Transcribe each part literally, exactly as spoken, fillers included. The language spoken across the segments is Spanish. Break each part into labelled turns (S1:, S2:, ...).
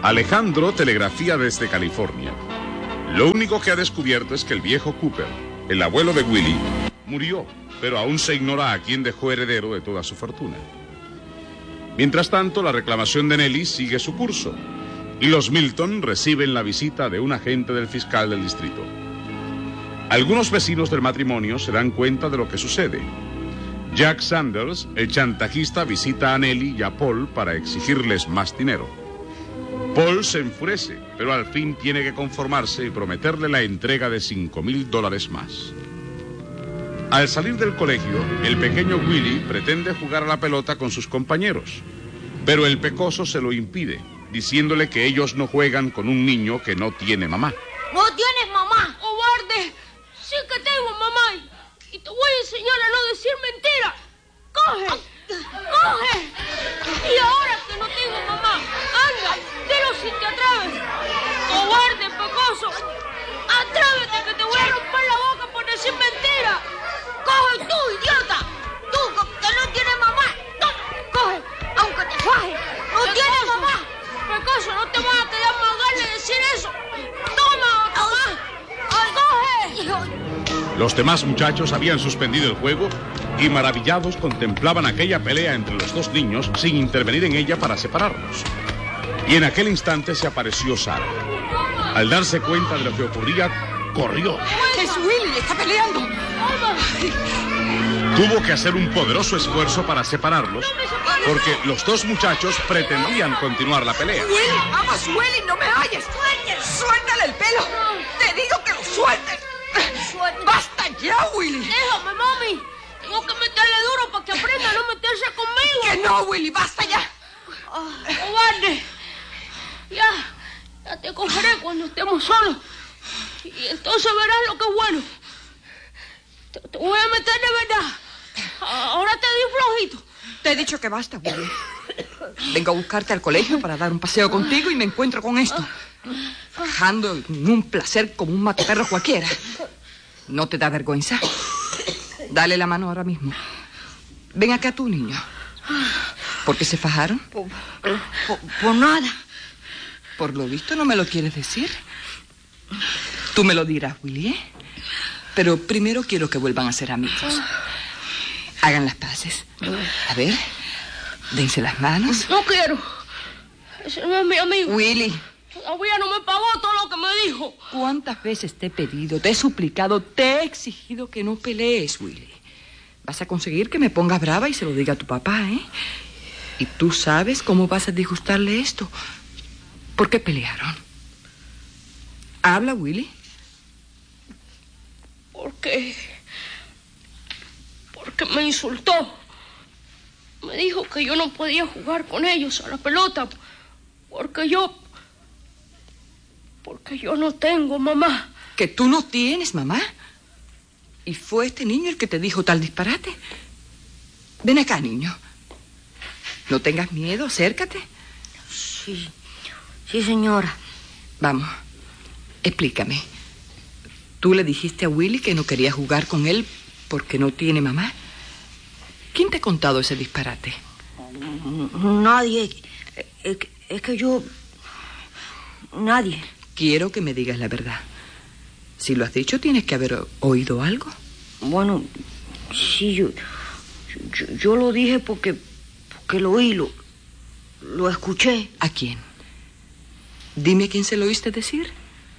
S1: Alejandro telegrafía desde California. Lo único que ha descubierto es que el viejo Cooper, el abuelo de Willie, murió, pero aún se ignora a quién dejó heredero de toda su fortuna. Mientras tanto, la reclamación de Nellie sigue su curso y los Milton reciben la visita de un agente del fiscal del distrito. Algunos vecinos del matrimonio se dan cuenta de lo que sucede. Jack Sanders, el chantajista, visita a Nellie y a Paul para exigirles más dinero. Paul se enfurece, pero al fin tiene que conformarse y prometerle la entrega de cinco mil dólares más. Al salir del colegio, el pequeño Willie pretende jugar a la pelota con sus compañeros, pero el pecoso se lo impide, diciéndole que ellos no juegan con un niño que no tiene mamá.
S2: ¡No tienes mamá! ¡Cobarde! Sí que tengo mamá y te voy a enseñar a no decir mentiras. ¡Coge! ¡Coge! Y ahora que no tengo mamá, anda, dilo si te atreves. ¡Cobarde, pecoso! ¡Atrévete que te voy a romper la boca por decir mentiras! ¡Coge tú, idiota! ¡Tú, que no tienes mamá! ¡No! ¡Coge! ¡Aunque te faje! ¡No tienes mamá! ¡Pecoso, no te vas a quedar más ganas de decir eso! ¡Toma, toma! ¡Coge!
S1: Los demás muchachos habían suspendido el juego y maravillados contemplaban aquella pelea entre los dos niños sin intervenir en ella para separarlos. Y en aquel instante se apareció Sara. Al darse cuenta de lo que ocurría, corrió.
S3: ¡Es Willie! ¡Está peleando!
S1: Tuvo que hacer un poderoso esfuerzo para separarlos, porque los dos muchachos pretendían continuar la pelea.
S3: ¡Willie! ¡Vamos, Willie! ¡No me halles! ¡Suéltale el pelo! ¡Te digo que lo sueltes! ¡Basta ya, Willie!
S2: ¡Déjame, mami! Tengo que meterle duro para que aprenda a no meterse conmigo.
S3: ¡Que no, Willie! ¡Basta ya!
S2: Oh, ¡cobarde! Ya, ya te cogeré cuando estemos solos. Y entonces verás lo que es bueno. Te, te voy a meter de verdad. Ahora te di flojito.
S3: Te he dicho que basta, Willie. Vengo a buscarte al colegio para dar un paseo contigo y me encuentro con esto. Fajando en un placer como un mataperro cualquiera. ¿No te da vergüenza? Dale la mano ahora mismo. Ven acá tú, niño. ¿Por qué se fajaron?
S2: Por, por, por nada.
S3: Por lo visto no me lo quieres decir. Tú me lo dirás, Willie, ¿eh? Pero primero quiero que vuelvan a ser amigos. Hagan las paces. A ver, dense las manos.
S2: No quiero. Ese no es mi amigo.
S3: Willie.
S2: Todavía no me pagó todo lo que me dijo.
S3: ¿Cuántas veces te he pedido, te he suplicado, te he exigido que no pelees, Willie? Vas a conseguir que me pongas brava y se lo diga a tu papá, ¿eh? Y tú sabes cómo vas a disgustarle esto. ¿Por qué pelearon? Habla, Willie.
S2: ¿Por qué? Porque me insultó. Me dijo que yo no podía jugar con ellos a la pelota. Porque yo... Porque yo no tengo mamá.
S3: ¿Que tú no tienes mamá? ¿Y fue este niño el que te dijo tal disparate? Ven acá, niño. No tengas miedo, acércate.
S2: Sí, sí, señora.
S3: Vamos, explícame. ¿Tú le dijiste a Willie que no quería jugar con él porque no tiene mamá? ¿Quién te ha contado ese disparate?
S2: Nadie. Es que, es que yo... Nadie.
S3: Quiero que me digas la verdad. Si lo has dicho, tienes que haber oído algo.
S2: Bueno, sí, yo... Yo, yo lo dije porque... Porque lo oí, lo... Lo escuché.
S3: ¿A quién? Dime a quién se lo oíste decir.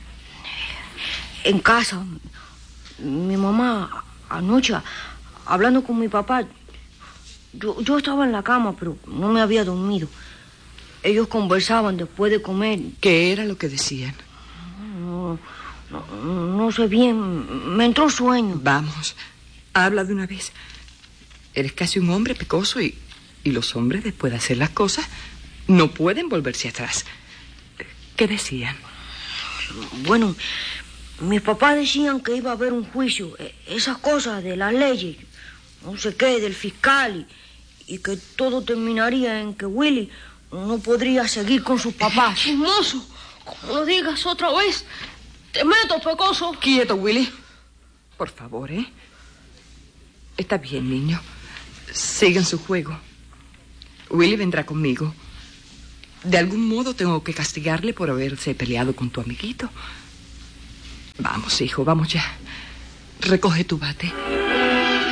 S2: En casa. Mi mamá, anoche, hablando con mi papá. Yo, yo estaba en la cama, pero no me había dormido. Ellos conversaban después de comer.
S3: ¿Qué era lo que decían?
S2: No, no, no sé bien. Me entró sueño.
S3: Vamos, habla de una vez. Eres casi un hombre pecoso y, y los hombres, después de hacer las cosas, no pueden volverse atrás. ¿Qué decían?
S2: Bueno, mis papás decían que iba a haber un juicio. Esas cosas de las leyes, no sé qué, del fiscal. Y, y que todo terminaría en que Willie no podría seguir con sus papás. Chismoso, como lo digas otra vez, te meto, pecoso.
S3: Quieto, Willie. Por favor, ¿eh? Está bien, niño. Sigan su juego. Willie vendrá conmigo. De algún modo tengo que castigarle por haberse peleado con tu amiguito. Vamos, hijo, vamos ya. Recoge tu bate.